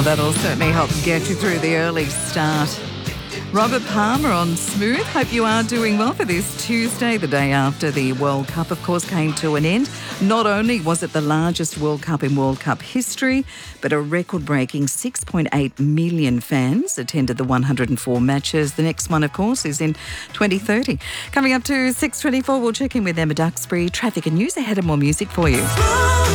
Oh, that'll certainly help get you through the early start. Robert Palmer on Smooth. Hope you are doing well for this Tuesday, the day after the World Cup, of course, came to an end. Not only was it the largest World Cup in World Cup history, but a record-breaking 6.8 million fans attended the 104 matches. The next one, of course, is in 2030. Coming up to 6:24, we'll check in with Emma Duxbury. Traffic and news ahead, and more music for you.